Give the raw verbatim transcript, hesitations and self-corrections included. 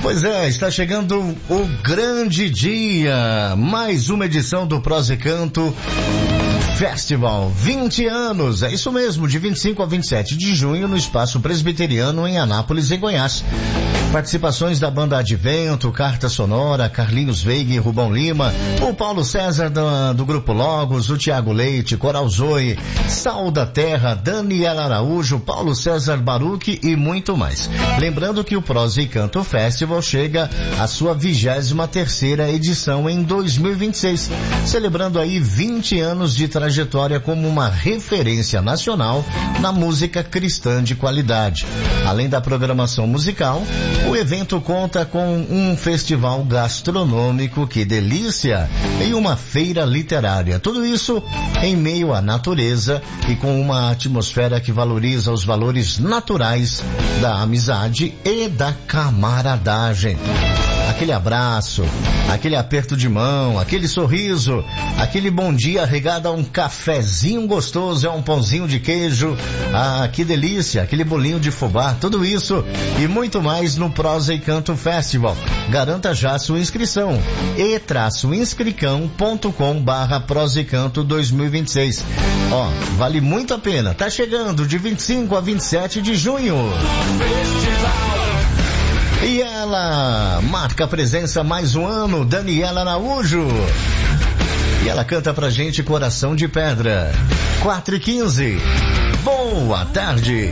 Pois é, está chegando o grande dia, mais uma edição do Prosa e Canto Festival, vinte anos, é isso mesmo, de vinte e cinco a vinte e sete de junho no Espaço Presbiteriano em Anápolis, em Goiás. Participações da banda Advento, Carta Sonora, Carlinhos Veiga e Rubão Lima, o Paulo César do, do Grupo Logos, o Tiago Leite, Coral Zoe, Sal da Terra, Daniela Araújo, Paulo César Baruch e muito mais. Lembrando que o Prosa e Canto Festival chega à sua vigésima terceira edição em dois mil e vinte e seis, celebrando aí vinte anos de trajetória como uma referência nacional na música cristã de qualidade. Além da programação musical, o evento conta com um festival gastronômico, que delícia, e uma feira literária. Tudo isso em meio à natureza e com uma atmosfera que valoriza os valores naturais da amizade e da camaradagem. Aquele abraço, aquele aperto de mão, aquele sorriso, aquele bom dia regado a um cafezinho gostoso, a um pãozinho de queijo, ah, que delícia, aquele bolinho de fubá, tudo isso e muito mais no Prosa e Canto Festival. Garanta já sua inscrição, e traço inscricão ponto com barra Prosa e Canto dois mil e vinte e seis. Ó, vale muito a pena, tá chegando de vinte e cinco a vinte e sete de junho. E ela marca presença mais um ano, Daniela Araújo. E ela canta pra gente Coração de Pedra. quatro e quinze. Boa tarde.